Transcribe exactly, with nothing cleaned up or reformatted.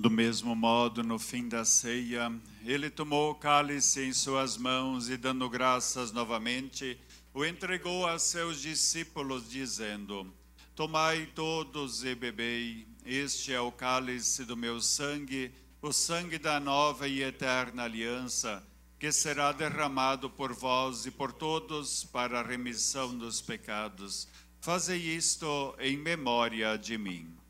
Do mesmo modo, no fim da ceia, ele tomou o cálice em suas mãos e, dando graças novamente, o entregou a seus discípulos, dizendo: Tomai todos e bebei, este é o cálice do meu sangue, o sangue da nova e eterna aliança, que será derramado por vós e por todos para a remissão dos pecados. Fazei isto em memória de mim.